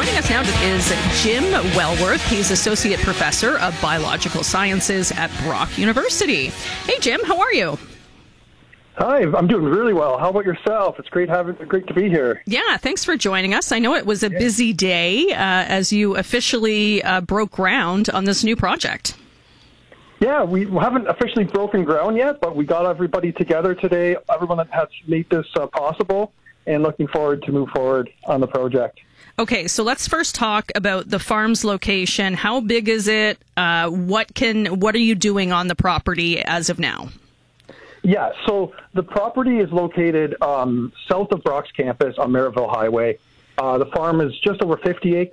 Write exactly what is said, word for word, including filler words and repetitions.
joining us now is Jim Wellworth. He's Associate Professor of Biological Sciences at Brock University. Hey, Jim, how are you? Hi, I'm doing really well. How about yourself? It's great having, great to be here. Yeah, thanks for joining us. I know it was a yeah. busy day uh, as you officially uh, broke ground on this new project. Yeah, we haven't officially broken ground yet, but we got everybody together today, everyone that has made this uh, possible, and looking forward to move forward on the project. Okay, so let's first talk about the farm's location. How big is it? Uh, what can what are you doing on the property as of now? Yeah, so the property is located um, south of Brock's campus on Merrittville Highway. Uh, the farm is just over fifty acres.